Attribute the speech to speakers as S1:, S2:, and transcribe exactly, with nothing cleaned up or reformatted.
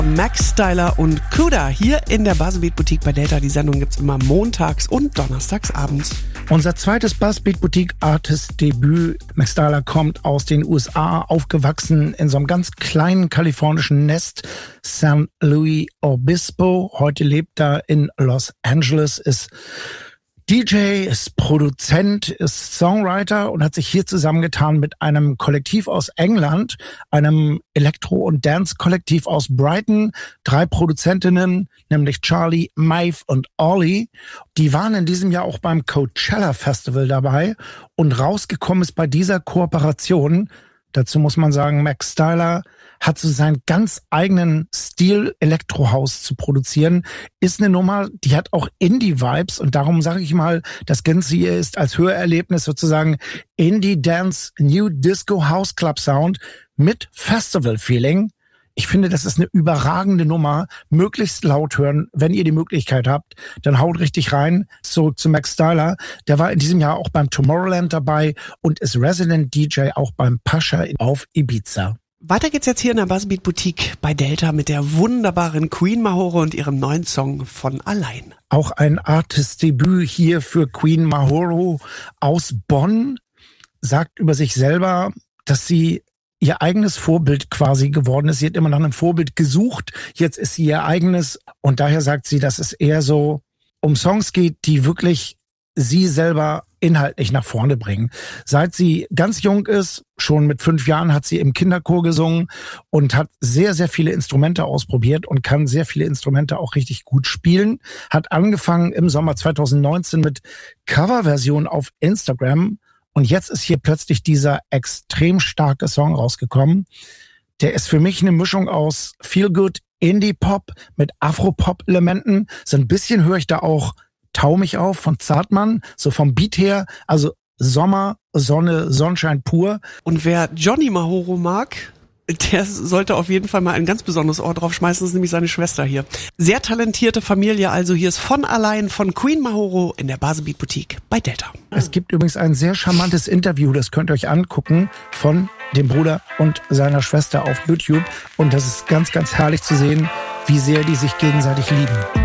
S1: Max Styler und Kuda hier in der Buzzbeat Boutique bei Delta. Die Sendung gibt's immer montags und donnerstags abends.
S2: Unser zweites Buzzbeat Boutique Artist Debüt. Max Styler kommt aus den U S A, aufgewachsen in so einem ganz kleinen kalifornischen Nest, San Luis Obispo. Heute lebt er in Los Angeles, ist D J, ist Produzent, ist Songwriter und hat sich hier zusammengetan mit einem Kollektiv aus England, einem Elektro- und Dance-Kollektiv aus Brighton. Drei Produzentinnen, nämlich Charlie, Maeve und Ollie. Die waren in diesem Jahr auch beim Coachella Festival dabei und rausgekommen ist bei dieser Kooperation, dazu muss man sagen, Max Styler hat so seinen ganz eigenen Stil, Elektrohaus zu produzieren. Ist eine Nummer, die hat auch Indie-Vibes und darum sage ich mal, das Ganze hier ist als Hörerlebnis sozusagen Indie-Dance, New Disco House Club Sound mit Festival-Feeling. Ich finde, das ist eine überragende Nummer. Möglichst laut hören, wenn ihr die Möglichkeit habt, dann haut richtig rein. Zurück zu Max Styler. Der war in diesem Jahr auch beim Tomorrowland dabei und ist Resident D J auch beim Pascha auf Ibiza.
S1: Weiter geht's jetzt hier in der Buzzbeat Boutique bei Delta mit der wunderbaren Queen Mahoro und ihrem neuen Song Von Allein.
S2: Auch ein Artist-Debüt hier für Queen Mahoro aus Bonn. Sagt über sich selber, dass sie ihr eigenes Vorbild quasi geworden ist. Sie hat immer nach einem Vorbild gesucht. Jetzt ist sie ihr eigenes. Und daher sagt sie, dass es eher so um Songs geht, die wirklich sie selber inhaltlich nach vorne bringen. Seit sie ganz jung ist, schon mit fünf Jahren, hat sie im Kinderchor gesungen und hat sehr, sehr viele Instrumente ausprobiert und kann sehr viele Instrumente auch richtig gut spielen. Hat angefangen im Sommer zwanzig neunzehn mit Coverversionen auf Instagram und jetzt ist hier plötzlich dieser extrem starke Song rausgekommen. Der ist für mich eine Mischung aus Feel-Good, Indie-Pop mit Afro-Pop-Elementen. So ein bisschen höre ich da auch Tau mich auf von Zartmann, so vom Beat her, also Sommer, Sonne, Sonnenschein pur.
S1: Und wer Johnny Mahoro mag, der sollte auf jeden Fall mal ein ganz besonderes Ohr draufschmeißen, das ist nämlich seine Schwester hier. Sehr talentierte Familie, also hier ist Von Allein von Queen Mahoro in der Buzzbeat Boutique bei Delta.
S2: Es gibt übrigens ein sehr charmantes Interview, das könnt ihr euch angucken, von dem Bruder und seiner Schwester auf YouTube. Und das ist ganz, ganz herrlich zu sehen, wie sehr die sich gegenseitig lieben.